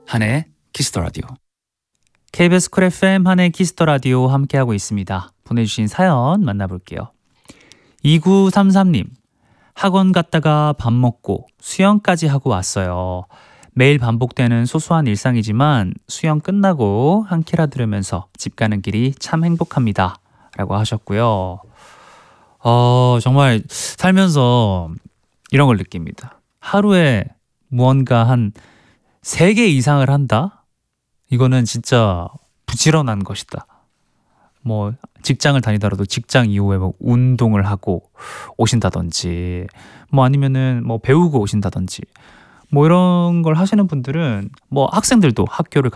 한혜의 키스 더 라디오. KBS 쿨 FM 한의 키스터 라디오 함께하고 있습니다. 보내주신 사연 만나볼게요. 2933님, 학원 갔다가 밥 먹고 수영까지 하고 왔어요. 매일 반복되는 소소한 일상이지만 수영 끝나고 한 키라 들으면서 집 가는 길이 참 행복합니다. 라고 하셨고요. 정말 살면서 이런 걸 느낍니다. 하루에 무언가 한 3개 이상을 한다? 이거는 진짜 부지런한 것이다. 뭐 직장을 다니더라도 직장 이후에 뭐 운동을 하고 오신다든지 뭐 아니면은 뭐 배우고 오신다든지 뭐 이런 걸 하시는 분들은 뭐 학생들도 학교를